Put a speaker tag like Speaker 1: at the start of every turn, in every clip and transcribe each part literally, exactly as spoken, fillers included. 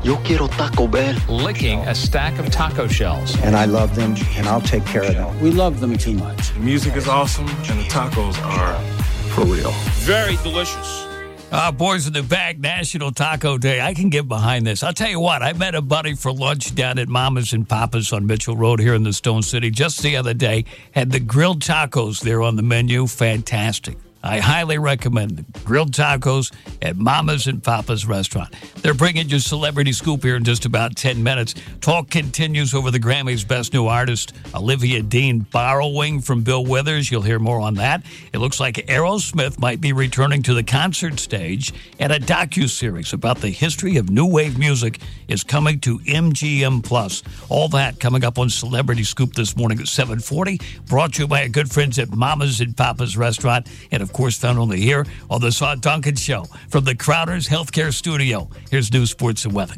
Speaker 1: Yo quiero Taco Bell.
Speaker 2: Licking a stack of taco shells.
Speaker 3: And I love them, and I'll take care of them.
Speaker 4: We love them too much.
Speaker 5: The music is awesome, and the tacos are for real.
Speaker 6: Very delicious.
Speaker 7: Uh, Boys in the Bag, National Taco Day. I can get behind this. I'll tell you what, I met a buddy for lunch down at Mama's and Papa's on Mitchell Road here in the Stone City just the other day. Had the grilled tacos there on the menu. Fantastic. I highly recommend the grilled tacos at Mama's and Papa's restaurant. They're bringing you Celebrity Scoop here in just about ten minutes. Talk continues over the Grammys' Best New Artist, Olivia Dean, borrowing from Bill Withers. You'll hear more on that. It looks like Aerosmith might be returning to the concert stage, and a docuseries about the history of new wave music is coming to M G M Plus. All that coming up on Celebrity Scoop this morning at seven forty, brought to you by our good friends at Mama's and Papa's restaurant, and of course found only here on the Saw Duncan Show from the Crowder's Healthcare Studio. Here's news, sports, and weather.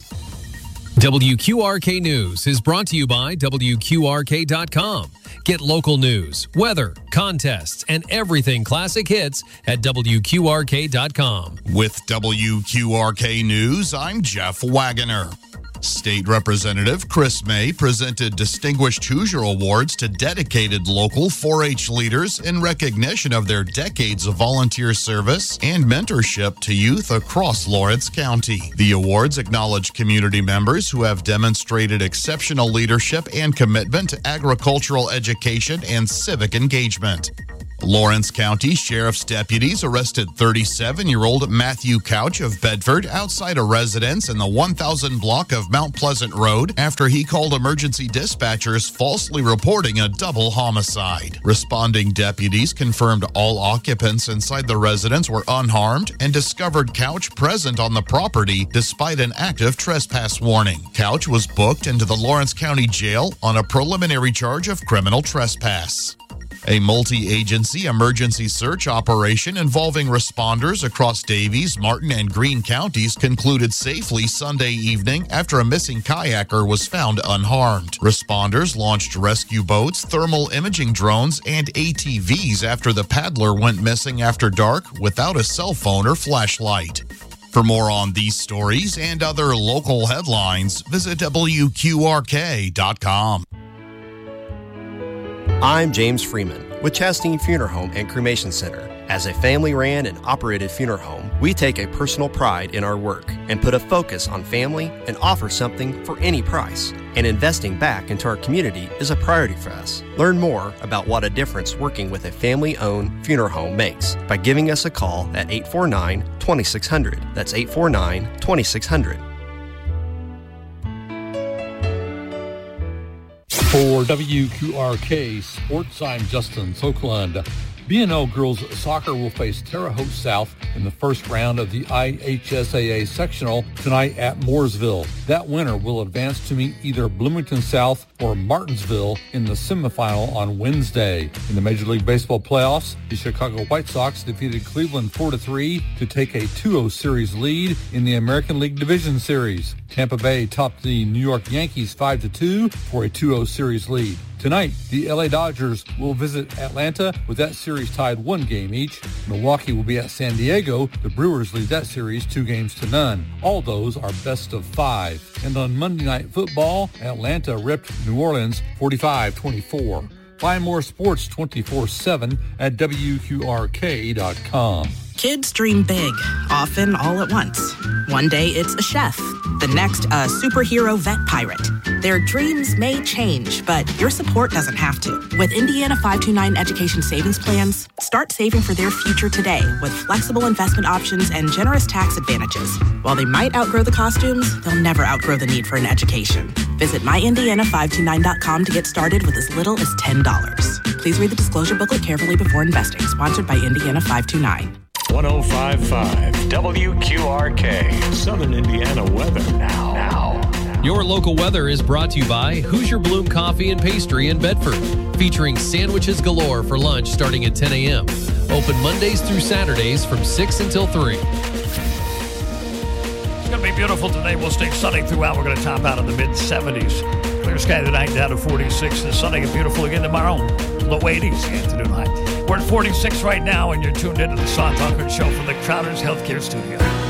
Speaker 8: W Q R K News is brought to you by W Q R K dot com. Get local news, weather, contests, and everything classic hits at W Q R K dot com.
Speaker 9: With W Q R K News, I'm Jeff Wagoner. State Representative Chris May presented Distinguished Hoosier Awards to dedicated local four H leaders in recognition of their decades of volunteer service and mentorship to youth across Lawrence County. The awards acknowledge community members who have demonstrated exceptional leadership and commitment to agricultural education and civic engagement. Lawrence County Sheriff's deputies arrested thirty-seven-year-old Matthew Couch of Bedford outside a residence in the one thousand block of Mount Pleasant Road after he called emergency dispatchers falsely reporting a double homicide. Responding deputies confirmed all occupants inside the residence were unharmed and discovered Couch present on the property despite an active trespass warning. Couch was booked into the Lawrence County Jail on a preliminary charge of criminal trespass. A multi-agency emergency search operation involving responders across Davies, Martin, and Greene counties concluded safely Sunday evening after a missing kayaker was found unharmed. Responders launched rescue boats, thermal imaging drones, and A T Vs after the paddler went missing after dark without a cell phone or flashlight. For more on these stories and other local headlines, visit W Q R K dot com.
Speaker 10: I'm James Freeman with Chastain Funeral Home and Cremation Center. As a family-ran and operated funeral home, we take a personal pride in our work and put a focus on family and offer something for any price. And investing back into our community is a priority for us. Learn more about what a difference working with a family-owned funeral home makes by giving us a call at eight four nine, two six zero zero. That's eight four nine, two six zero zero.
Speaker 11: For W Q R K Sports, I'm Justin Sokoland. B and O Girls Soccer will face Terre Haute South in the first round of the I H S A A sectional tonight at Mooresville. That winner will advance to meet either Bloomington South or Martinsville in the semifinal on Wednesday. In the Major League Baseball playoffs, the Chicago White Sox defeated Cleveland four to three to take a two oh series lead in the American League Division Series. Tampa Bay topped the New York Yankees five to two for a two oh series lead. Tonight, the L A Dodgers will visit Atlanta with that series tied one game each. Milwaukee will be at San Diego. The Brewers lead that series two games to none. All those are best of five. And on Monday Night Football, Atlanta ripped New Orleans forty-five twenty-four. Find more sports twenty-four seven at W Q R K dot com.
Speaker 12: Kids dream big, often all at once. One day it's a chef, the next a superhero vet pirate. Their dreams may change, but your support doesn't have to. With Indiana five two nine Education Savings Plans, start saving for their future today with flexible investment options and generous tax advantages. While they might outgrow the costumes, they'll never outgrow the need for an education. Visit my indiana five two nine dot com to get started with as little as ten dollars. Please read the disclosure booklet carefully before investing. Sponsored by Indiana five two nine.
Speaker 2: one oh five point five W Q R K. Southern Indiana weather now. Now.
Speaker 8: Your local weather is brought to you by Hoosier Bloom Coffee and Pastry in Bedford, featuring sandwiches galore for lunch starting at ten a.m. Open Mondays through Saturdays from six until three.
Speaker 7: It's going to be beautiful today. We'll stay sunny throughout. We're going to top out in the mid seventies. Clear sky tonight down to forty-six. And sunny and beautiful again tomorrow. Low eighties, the afternoon high. We're at forty-six right now, and you're tuned into the Saw Duncan Show from the Crowder's Healthcare Studio.